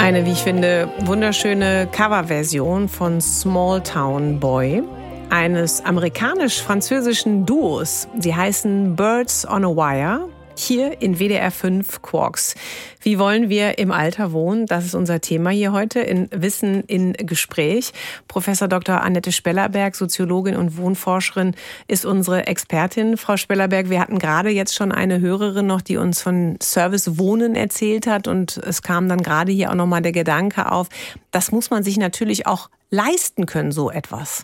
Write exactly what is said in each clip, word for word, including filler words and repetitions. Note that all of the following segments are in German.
Eine, wie ich finde, wunderschöne Coverversion von Small Town Boy, eines amerikanisch-französischen Duos. Sie heißen Birds on a Wire, hier in W D R fünf Quarks. Wie wollen wir im Alter wohnen? Das ist unser Thema hier heute in Wissen in Gespräch. Professor Doktor Annette Spellerberg, Soziologin und Wohnforscherin, ist unsere Expertin. Frau Spellerberg, wir hatten gerade jetzt schon eine Hörerin noch, die uns von Service Wohnen erzählt hat. Und es kam dann gerade hier auch nochmal der Gedanke auf, das muss man sich natürlich auch leisten können, so etwas.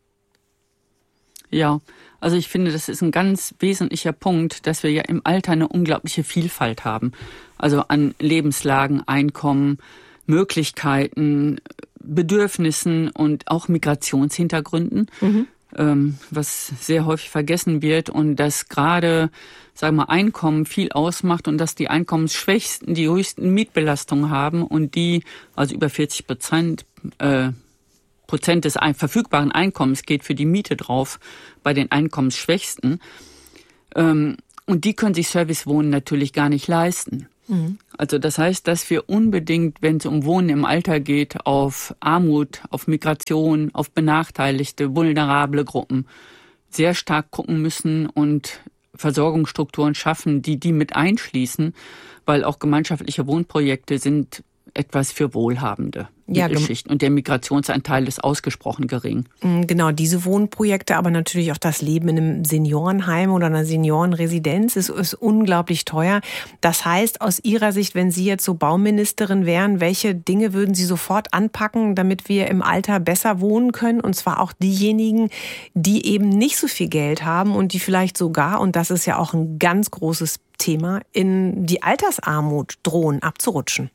Ja, also ich finde, das ist ein ganz wesentlicher Punkt, dass wir ja im Alter eine unglaubliche Vielfalt haben. Also an Lebenslagen, Einkommen, Möglichkeiten, Bedürfnissen und auch Migrationshintergründen, mhm. ähm, was sehr häufig vergessen wird. Und dass gerade, sagen wir, Einkommen viel ausmacht und dass die Einkommensschwächsten die höchsten Mietbelastungen haben und die, also über vierzig Prozent, äh, Prozent des verfügbaren Einkommens geht für die Miete drauf bei den Einkommensschwächsten. Und die können sich Servicewohnen natürlich gar nicht leisten. Mhm. Also das heißt, dass wir unbedingt, wenn es um Wohnen im Alter geht, auf Armut, auf Migration, auf benachteiligte, vulnerable Gruppen sehr stark gucken müssen und Versorgungsstrukturen schaffen, die die mit einschließen, weil auch gemeinschaftliche Wohnprojekte sind etwas für Wohlhabende. Ja, Mittelschicht. Und der Migrationsanteil ist ausgesprochen gering. Genau, diese Wohnprojekte, aber natürlich auch das Leben in einem Seniorenheim oder einer Seniorenresidenz ist, ist unglaublich teuer. Das heißt, aus Ihrer Sicht, wenn Sie jetzt so Bauministerin wären, welche Dinge würden Sie sofort anpacken, damit wir im Alter besser wohnen können? Und zwar auch diejenigen, die eben nicht so viel Geld haben und die vielleicht sogar, und das ist ja auch ein ganz großes Thema, in die Altersarmut drohen abzurutschen.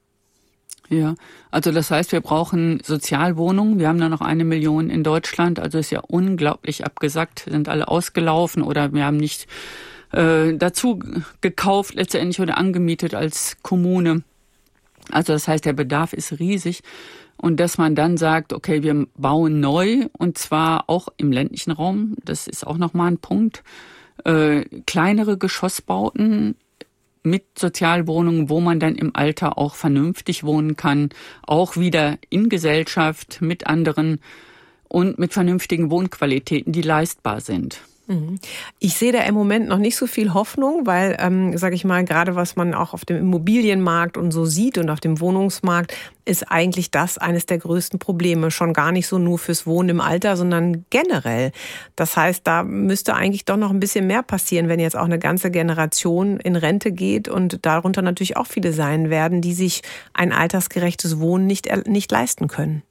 Ja, also das heißt, wir brauchen Sozialwohnungen. Wir haben da noch eine Million in Deutschland. Also ist ja unglaublich abgesackt, sind alle ausgelaufen oder wir haben nicht äh, dazu gekauft letztendlich oder angemietet als Kommune. Also das heißt, der Bedarf ist riesig. Und dass man dann sagt, okay, wir bauen neu und zwar auch im ländlichen Raum. Das ist auch nochmal ein Punkt. Äh, kleinere Geschossbauten mit Sozialwohnungen, wo man dann im Alter auch vernünftig wohnen kann, auch wieder in Gesellschaft mit anderen und mit vernünftigen Wohnqualitäten, die leistbar sind. Ich sehe da im Moment noch nicht so viel Hoffnung, weil, ähm, sage ich mal, gerade was man auch auf dem Immobilienmarkt und so sieht und auf dem Wohnungsmarkt, ist eigentlich das eines der größten Probleme. Schon gar nicht so nur fürs Wohnen im Alter, sondern generell. Das heißt, da müsste eigentlich doch noch ein bisschen mehr passieren, wenn jetzt auch eine ganze Generation in Rente geht und darunter natürlich auch viele sein werden, die sich ein altersgerechtes Wohnen nicht, nicht leisten können.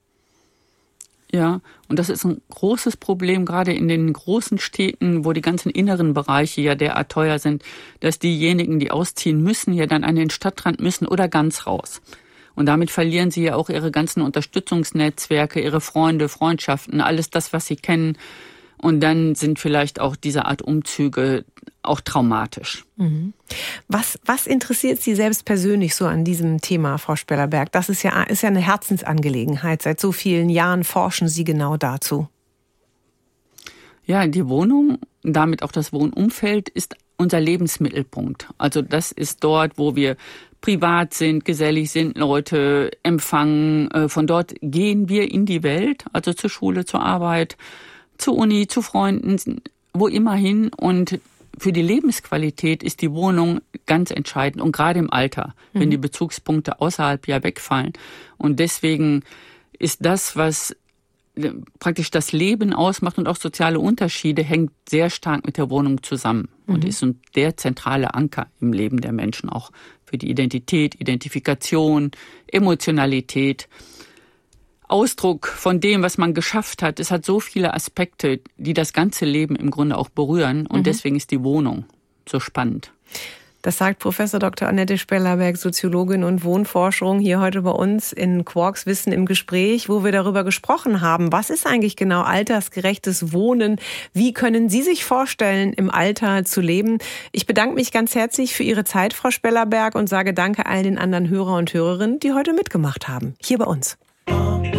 Ja, und das ist ein großes Problem, gerade in den großen Städten, wo die ganzen inneren Bereiche ja derart teuer sind, dass diejenigen, die ausziehen müssen, ja dann an den Stadtrand müssen oder ganz raus. Und damit verlieren sie ja auch ihre ganzen Unterstützungsnetzwerke, ihre Freunde, Freundschaften, alles das, was sie kennen. Und dann sind vielleicht auch diese Art Umzüge auch traumatisch. Mhm. Was, was interessiert Sie selbst persönlich so an diesem Thema, Frau Spellerberg? Das ist ja, ist ja eine Herzensangelegenheit. Seit so vielen Jahren forschen Sie genau dazu. Ja, die Wohnung, damit auch das Wohnumfeld, ist unser Lebensmittelpunkt. Also das ist dort, wo wir privat sind, gesellig sind, Leute empfangen. Von dort gehen wir in die Welt, also zur Schule, zur Arbeit, zur Uni, zu Freunden, wo immer hin. Und für die Lebensqualität ist die Wohnung ganz entscheidend und gerade im Alter, mhm. wenn die Bezugspunkte außerhalb ja wegfallen. Und deswegen ist das, was praktisch das Leben ausmacht und auch soziale Unterschiede, hängt sehr stark mit der Wohnung zusammen mhm. und ist der zentrale Anker im Leben der Menschen auch für die Identität, Identifikation, Emotionalität. Ausdruck von dem, was man geschafft hat. Es hat so viele Aspekte, die das ganze Leben im Grunde auch berühren. Und mhm. deswegen ist die Wohnung so spannend. Das sagt Professor Doktor Annette Spellerberg, Soziologin und Wohnforscherin, hier heute bei uns in Quarks Wissen im Gespräch, wo wir darüber gesprochen haben, was ist eigentlich genau altersgerechtes Wohnen? Wie können Sie sich vorstellen, im Alter zu leben? Ich bedanke mich ganz herzlich für Ihre Zeit, Frau Spellerberg, und sage danke all den anderen Hörer und Hörerinnen, die heute mitgemacht haben, hier bei uns.